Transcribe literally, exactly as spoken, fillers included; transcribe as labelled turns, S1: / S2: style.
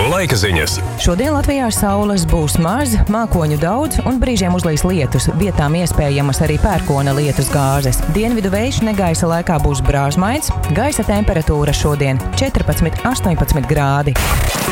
S1: laika ziņas.
S2: Šodien Latvijā saules būs maz, mākoņu daudz un brīžiem uzlīs lietus. Vietām iespējamas arī pērkona lietus gāzes. Dienvidu vējš negaisa laikā būs brāzmains. Gaisa temperatūra šodien četrpadsmit līdz astoņpadsmit grādi.